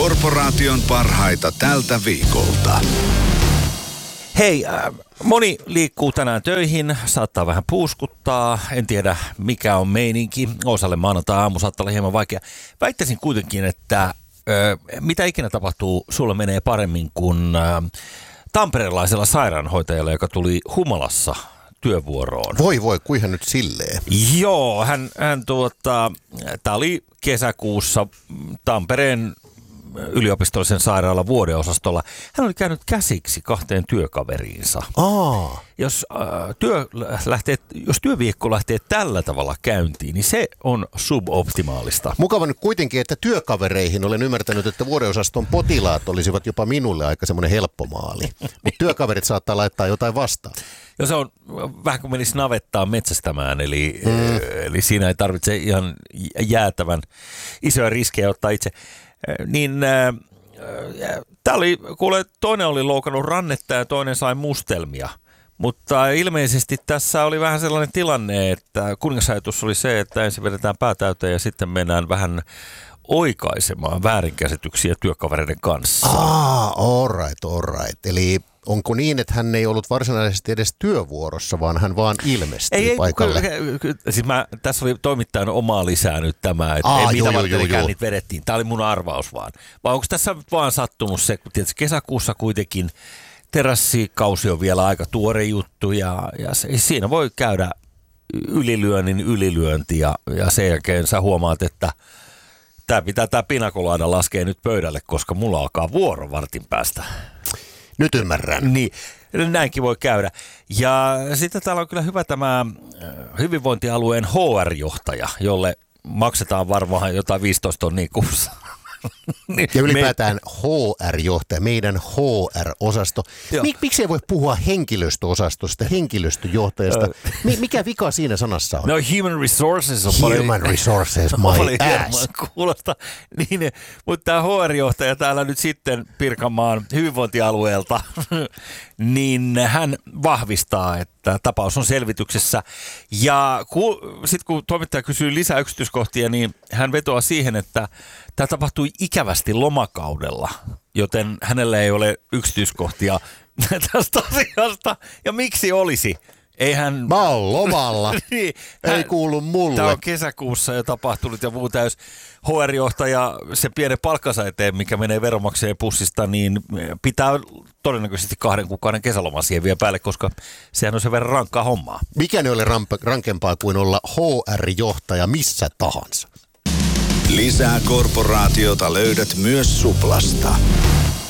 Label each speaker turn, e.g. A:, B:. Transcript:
A: Korporaation parhaita tältä viikolta.
B: Hei, moni liikkuu tänään töihin, saattaa vähän puuskuttaa, en tiedä mikä on meininki. Osalle maanantai-aamu saattaa olla hieman vaikea. Väittäisin kuitenkin, että mitä ikinä tapahtuu, sulla menee paremmin kuin tamperelaisella sairaanhoitajalla, joka tuli humalassa työvuoroon.
C: Voi, kuinhan nyt silleen?
B: Joo, tää oli kesäkuussa Tampereen yliopistollisen sairaalan vuodeosastolla. Hän oli käynyt käsiksi 2 työkaveriinsa. Jos työviikko lähtee tällä tavalla käyntiin, niin se on suboptimaalista.
C: Mukava nyt kuitenkin, että työkavereihin olen ymmärtänyt, että vuodeosaston potilaat olisivat jopa minulle aika semmoinen helppo maali. Mutta työkaverit saattaa laittaa jotain vastaan.
B: Ja se on vähän kuin menisi navettaan metsästämään, eli siinä ei tarvitse ihan jäätävän isoja riskejä ottaa itse. Tää oli, kuule, toinen oli loukannut rannetta ja toinen sai mustelmia. Mutta ilmeisesti tässä oli vähän sellainen tilanne, että kuningasajatus oli se, että ensin vedetään pää täyteen ja sitten mennään vähän oikaisemaan väärinkäsityksiä työkavereiden kanssa.
C: All right. Eli onko niin, että hän ei ollut varsinaisesti edes työvuorossa, vaan hän vaan ilmestyi paikalle?
B: Siis tässä oli toimittajan omaa lisää nyt tämä, että mitä varten niitä vedettiin. Tämä oli mun arvaus vaan. Vai onko tässä vaan sattunut se, kun tietysti kesäkuussa kuitenkin terassikausi on vielä aika tuore juttu ja siinä voi käydä ylilyönti ja sen jälkeen sä huomaat, että tämä pinakolaada laskee nyt pöydälle, koska mulla alkaa vuoro vartin päästä.
C: Nyt ymmärrän.
B: Niin, näinkin voi käydä. Ja sitten täällä on kyllä hyvä tämä hyvinvointialueen HR-johtaja, jolle maksetaan varmaan jotain 15 tonnia kuussa.
C: Ja ylipäätään HR-johtaja, meidän HR-osasto. Miksi ei voi puhua henkilöstöosastosta, henkilöstöjohtajasta? Mikä vika siinä sanassa on?
B: No, human resources on
C: Human resources, my ass.
B: Kuulostaa. Niin, mutta tämä HR-johtaja täällä nyt sitten Pirkanmaan hyvinvointialueelta, niin hän vahvistaa, että tapaus on selvityksessä. Ja sitten kun toimittaja kysyy lisää yksityiskohtia, niin hän vetoaa siihen, että tämä tapahtui ikävästi lomakaudella, joten hänellä ei ole yksityiskohtia tästä asiasta. Ja miksi olisi?
C: Mä oon lomalla.
B: Niin,
C: ei kuulu mulle.
B: Tämä on kesäkuussa jo tapahtunut ja muuta. Jos HR-johtaja se pienen palkkansa eteen, mikä menee veronmaksajien pussista, niin pitää todennäköisesti 2 kuukauden kesäloma siihen vielä päälle, koska sehän on sen verran rankkaa hommaa.
C: Mikä ne ole rankempaa kuin olla HR-johtaja missä tahansa?
A: Lisää Korporaatiota löydät myös Suplasta.